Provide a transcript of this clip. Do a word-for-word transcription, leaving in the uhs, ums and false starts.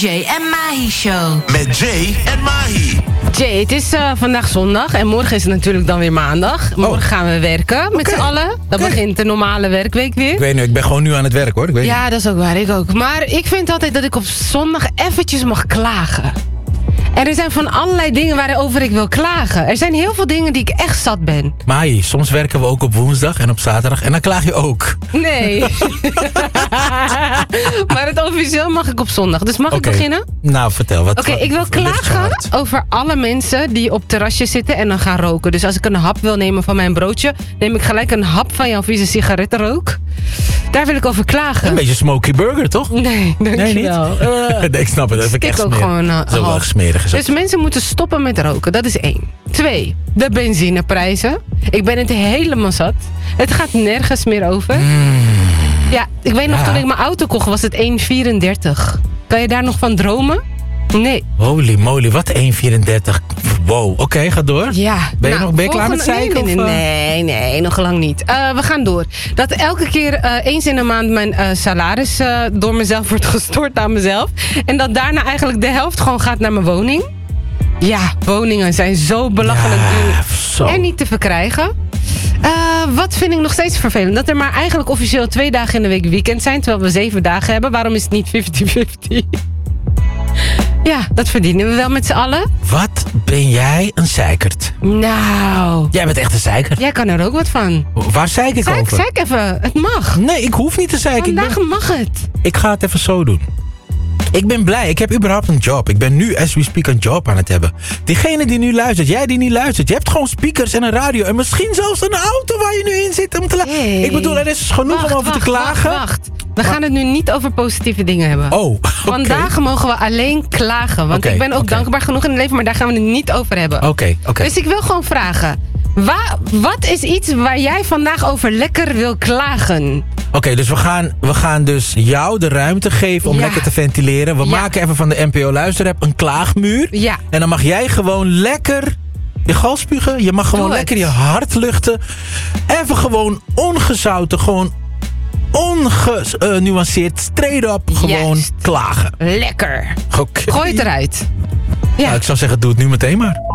Jay en Mahi Show. Met Jay en Mahi. Jay, het is uh, vandaag zondag en morgen is het natuurlijk dan weer maandag. Morgen oh. gaan we werken met okay. z'n allen. Dan okay. begint de normale werkweek weer. Ik weet niet, ik ben gewoon nu aan het werk hoor. Ik weet ja, niet. dat is ook waar, ik ook. Maar ik vind altijd dat ik op zondag eventjes mag klagen. En er zijn van allerlei dingen waarover ik wil klagen. Er zijn heel veel dingen die ik echt zat ben. Maai, soms werken we ook op woensdag en op zaterdag en dan klaag je ook. Nee. Maar het officieel mag ik op zondag. Dus mag okay. ik beginnen? Nou, vertel. Wat. Oké, okay, ik wil klagen over alle mensen die op terrasjes zitten en dan gaan roken. Dus als ik een hap wil nemen van mijn broodje, neem ik gelijk een hap van jouw vieze sigarettenrook. Daar wil ik over klagen. Een beetje smoky burger, toch? Nee, dankjewel. Nee, uh, nee, ik snap het. Dat vind ik echt ook smerig. gewoon uh, dat is ook wel echt smerig. Dus mensen moeten stoppen met roken. Dat is één. Twee, de benzineprijzen. Ik ben het helemaal zat. Het gaat nergens meer over. Mm. Ja, ik weet nog, ja. toen ik mijn auto kocht was het één vierendertig. Kan je daar nog van dromen? Nee. Holy moly, wat één vierendertig. Wow, oké, okay, ga door. Ja. Ben je nou, nog ben je klaar met zeiken? Nee, nee, nee, nee, nee, nog lang niet. Uh, we gaan door. Dat elke keer uh, eens in de maand mijn uh, salaris uh, door mezelf wordt gestort aan mezelf. En dat daarna eigenlijk de helft gewoon gaat naar mijn woning. Ja, woningen zijn zo belachelijk ja, duur. Zo. En niet te verkrijgen. Uh, wat vind ik nog steeds vervelend? Dat er maar eigenlijk officieel twee dagen in de week weekend zijn, terwijl we zeven dagen hebben. Waarom is het niet vijftig vijftig? Ja, dat verdienen we wel met z'n allen. Wat ben jij een zeikert? Nou. Jij bent echt een zeikert. Jij kan er ook wat van. Waar zeik ik zeik, over? Zeik even, het mag. Nee, ik hoef niet te zeiken. Vandaag ben... mag het. Ik ga het even zo doen. Ik ben blij, ik heb überhaupt een job. Ik ben nu, as we speak, een job aan het hebben. Diegene die nu luistert, jij die niet luistert. Je hebt gewoon speakers en een radio. En misschien zelfs een auto waar je nu in zit. Om te la- hey. Ik bedoel, er is genoeg wacht, om over wacht, te klagen. Wacht, wacht. We gaan het nu niet over positieve dingen hebben. Oh, okay. Vandaag mogen we alleen klagen. Want okay, ik ben ook okay. dankbaar genoeg in het leven, maar daar gaan we het niet over hebben. Oké, okay, oké. Okay. Dus ik wil gewoon vragen. Wa- wat is iets waar jij vandaag over lekker wil klagen? Oké, okay, dus we gaan, we gaan dus jou de ruimte geven om ja. lekker te ventileren. We ja. maken even van de N P O Luisterapp een klaagmuur. Ja. En dan mag jij gewoon lekker je gal spugen. Je mag gewoon Doe lekker het. je hart luchten. Even gewoon ongezouten, gewoon ongenuanceerd, straight up gewoon Juist. klagen. Lekker. Okay. Gooi het eruit. Ja. Nou, ik zou zeggen, doe het nu meteen maar.